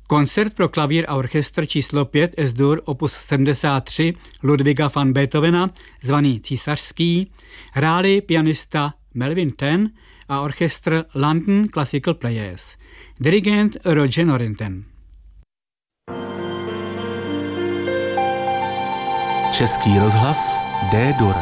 Koncert pro klavír a orchestr číslo 5 S-dur opus 73 Ludwiga van Beethovena, zvaný Císařský, hráli pianista Melvin Ten a orchestr London Classical Players, dirigent Roger Norrington. Český rozhlas D-dur.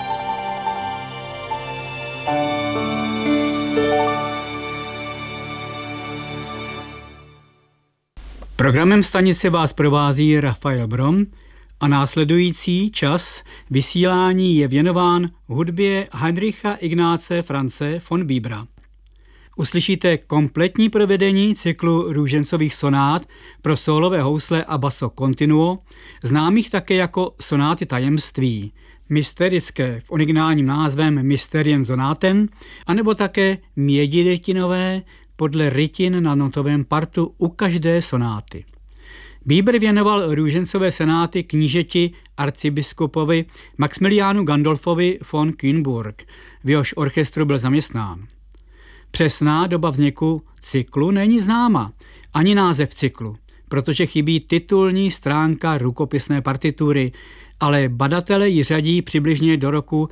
Programem stanice vás provází Rafael Brom a následující čas vysílání je věnován hudbě Heinricha Ignáce Franze von Bibera. Uslyšíte kompletní provedení cyklu růžencových sonát pro sólové housle a basso continuo, známých také jako sonáty tajemství, mysterické v originálním názvem Mysterien Sonaten, anebo také mědidetinové podle rytin na notovém partu u každé sonáty. Bieber věnoval růžencové sonáty knížeti arcibiskupovi Maximiliánu Gandolfovi von Kühnburg, v jehož orchestru byl zaměstnán. Přesná doba vzniku cyklu není známa, ani název cyklu, protože chybí titulní stránka rukopisné partitury, ale badatelé ji řadí přibližně do roku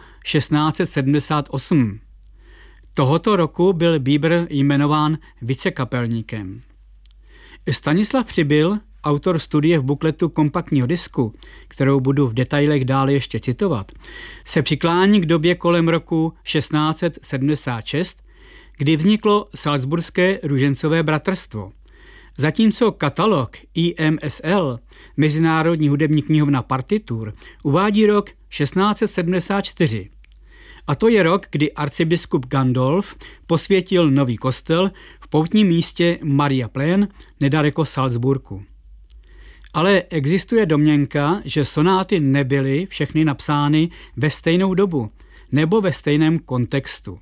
1678. Tohoto roku byl Bieber jmenován vicekapelníkem. Stanislav Přibyl, autor studie v bukletu kompaktního disku, kterou budu v detailech dále ještě citovat, se přiklání k době kolem roku 1676, kdy vzniklo Salzburské růžencové bratrstvo. Zatímco katalog IMSL, Mezinárodní hudební knihovna partitur, uvádí rok 1674. A to je rok, kdy arcibiskup Gandolf posvětil nový kostel v poutním místě Mariaplein nedaleko Salzburgu. Ale existuje domněnka, že sonáty nebyly všechny napsány ve stejnou dobu nebo ve stejném kontextu.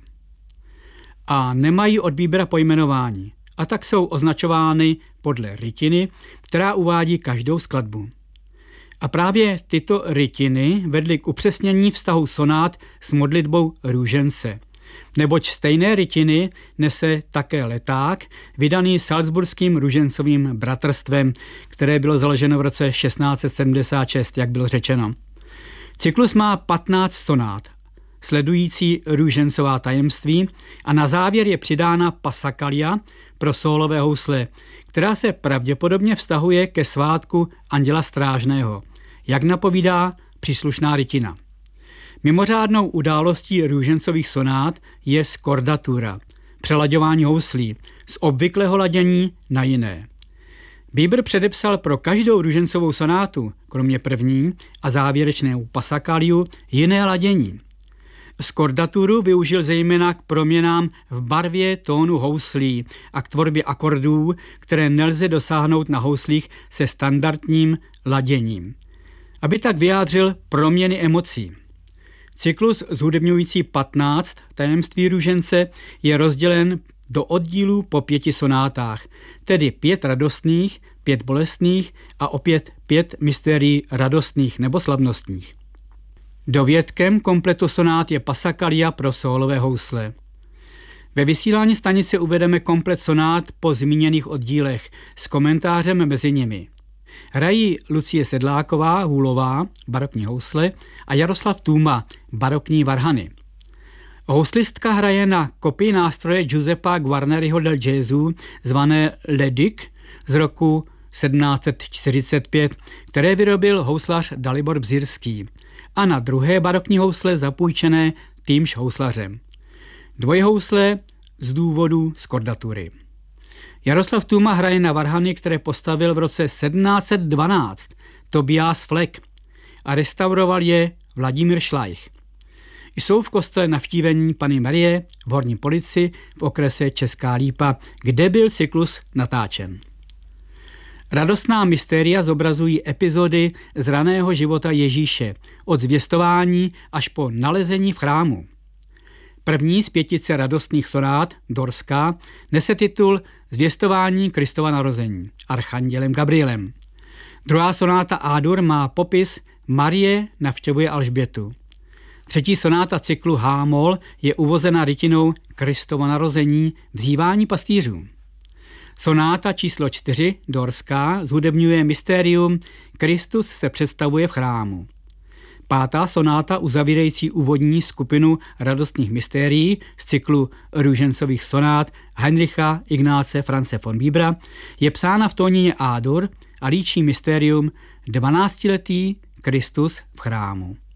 A nemají od Biebera pojmenování, a tak jsou označovány podle rytiny, která uvádí každou skladbu. A právě tyto rytiny vedly k upřesnění vztahu sonát s modlitbou růžence, neboť stejné rytiny nese také leták, vydaný Salzburským růžencovým bratrstvem, které bylo založeno v roce 1676, jak bylo řečeno. Cyklus má 15 sonát, sledující růžencová tajemství, a na závěr je přidána Passacaglia pro sólové housle, která se pravděpodobně vztahuje ke svátku Anděla Strážného, jak napovídá příslušná rytina. Mimořádnou událostí růžencových sonát je skordatura, přelaďování houslí z obvyklého ladění na jiné. Bieber předepsal pro každou růžencovou sonátu, kromě první a závěrečného Passacagliu, jiné ladění. Skordaturu využil zejména k proměnám v barvě tónu houslí a k tvorbě akordů, které nelze dosáhnout na houslích se standardním laděním, aby tak vyjádřil proměny emocí. Cyklus zhudebňující 15 tajemství růžence je rozdělen do oddílů po 5 sonátách, tedy 5 radostných, 5 bolestných a opět 5 mystérií radostných nebo slavnostních. Dovědkem kompletu sonát je Passacaglia pro sólové housle. Ve vysílání stanice uvedeme komplet sonát po zmíněných oddílech s komentářem mezi nimi. Hrají Lucie Sedláková, hůlová, barokní housle, a Jaroslav Tůma, barokní varhany. Houslistka hraje na kopii nástroje Giuseppa Guarneriho del Gesù, zvané Leduc z roku 1745, které vyrobil houslař Dalibor Bzirský, a na druhé barokní housle zapůjčené týmž houslařem. Dvojhousle z důvodu skordatury. Jaroslav Tůma hraje na varhany, které postavil v roce 1712 Tobias Fleck a restauroval je Vladimír Šlajch. Jsou v kostele Navštívení Panny Marie v Horní Polici v okrese Česká Lípa, kde byl cyklus natáčen. Radostná mystéria zobrazují epizody z raného života Ježíše, od zvěstování až po nalezení v chrámu. První z 5 radostných sonát, dorská, nese titul Zvěstování Kristova narození archandělem Gabrielem. Druhá sonáta A-dur má popis Marie navštěvuje Alžbětu. Třetí sonáta cyklu H-moll je uvozena rytinou Kristova narození, vzývání pastýřů. Sonáta číslo 4, dorská, zhudebňuje mystérium Kristus se představuje v chrámu. 5. sonáta uzavírající úvodní skupinu radostných mystérií z cyklu růžencových sonát Heinricha Ignáce Franze von Bibra je psána v tónině A-dur a líčí mystérium 12letý Kristus v chrámu.